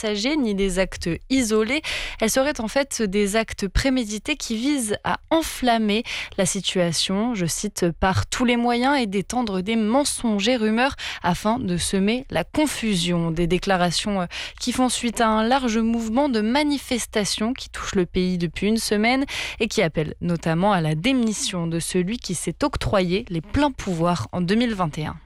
passagers ni des actes isolés. Elles seraient en fait des actes prémédités qui visent à enflammer la situation, je cite, par tous les moyens et d'étendre des mensonges et rumeurs afin de semer la confusion. Des déclarations qui font suite à un large mouvement de manifestations qui touche le pays depuis une semaine et qui appelle notamment à la démission de celui qui s'est octroyé les pleins pouvoirs en 2021.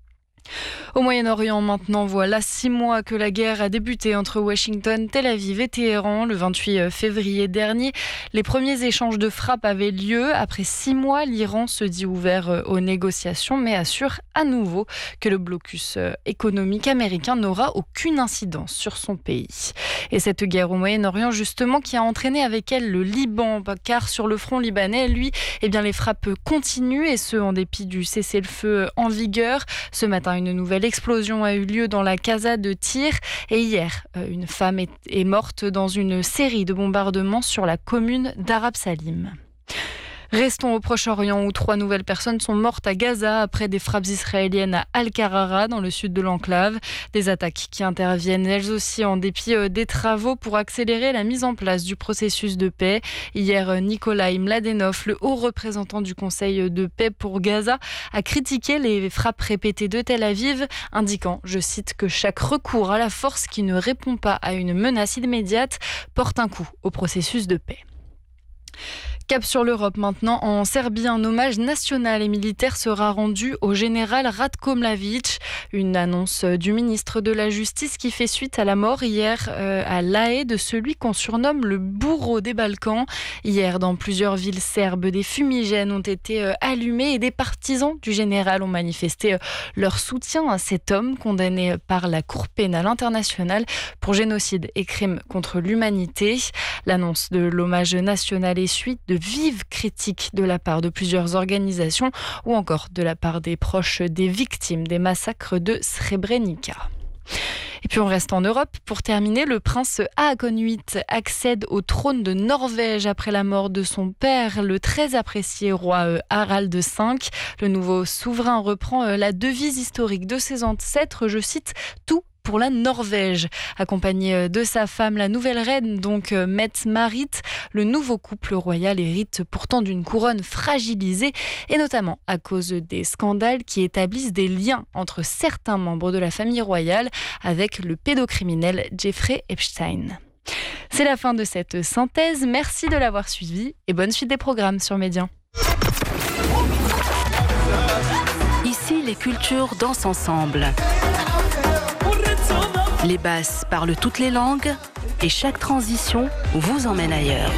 Au Moyen-Orient maintenant, voilà 6 mois que la guerre a débuté entre Washington, Tel Aviv et Téhéran. Le 28 février dernier, les premiers échanges de frappes avaient lieu. Après 6 mois, l'Iran se dit ouvert aux négociations, mais assure à nouveau que le blocus économique américain n'aura aucune incidence sur son pays. Et cette guerre au Moyen-Orient, justement, qui a entraîné avec elle le Liban, car sur le front libanais, lui, les frappes continuent, et ce, en dépit du cessez-le-feu en vigueur. Ce matin, une nouvelle explosion a eu lieu dans la Casa de Tyr, et hier, une femme est morte dans une série de bombardements sur la commune d'Arab Salim. Restons au Proche-Orient où 3 nouvelles personnes sont mortes à Gaza après des frappes israéliennes à Al-Qarara dans le sud de l'enclave. Des attaques qui interviennent elles aussi en dépit des travaux pour accélérer la mise en place du processus de paix. Hier, Nikolai Mladenov, le haut représentant du Conseil de paix pour Gaza, a critiqué les frappes répétées de Tel Aviv, indiquant, je cite, que chaque recours à la force qui ne répond pas à une menace immédiate porte un coup au processus de paix. Cap sur l'Europe maintenant. En Serbie, un hommage national et militaire sera rendu au général Ratko Mladic. Une annonce du ministre de la Justice qui fait suite à la mort hier à La Haye de celui qu'on surnomme le bourreau des Balkans. Hier, dans plusieurs villes serbes, des fumigènes ont été allumés et des partisans du général ont manifesté leur soutien à cet homme condamné par la Cour pénale internationale pour génocide et crimes contre l'humanité. L'annonce de l'hommage national est suite de vives critiques de la part de plusieurs organisations ou encore de la part des proches des victimes des massacres de Srebrenica. Et puis on reste en Europe. Pour terminer, le prince Haakon VIII accède au trône de Norvège après la mort de son père, le très apprécié roi Harald V. Le nouveau souverain reprend la devise historique de ses ancêtres, je cite, « Tout pour la Norvège ». Accompagné de sa femme, la nouvelle reine, donc Mette-Marit, le nouveau couple royal hérite pourtant d'une couronne fragilisée, et notamment à cause des scandales qui établissent des liens entre certains membres de la famille royale avec le pédocriminel Jeffrey Epstein. C'est la fin de cette synthèse. Merci de l'avoir suivi et bonne suite des programmes sur Média. Ici, les cultures dansent ensemble. Les basses parlent toutes les langues et chaque transition vous emmène ailleurs.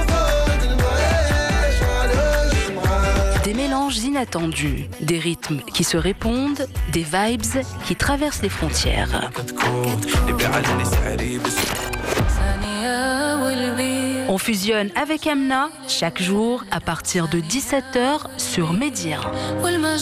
Des mélanges inattendus, des rythmes qui se répondent, des vibes qui traversent les frontières. On fusionne avec Amna chaque jour à partir de 17h sur Média.